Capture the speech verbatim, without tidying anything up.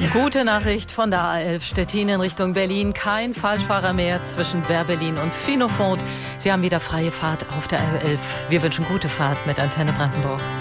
Gute Nachricht von der A elf Stettin in Richtung Berlin. Kein Falschfahrer mehr zwischen Werbelin und Finofond. Sie haben wieder freie Fahrt auf der A elf. Wir wünschen gute Fahrt mit Antenne Brandenburg.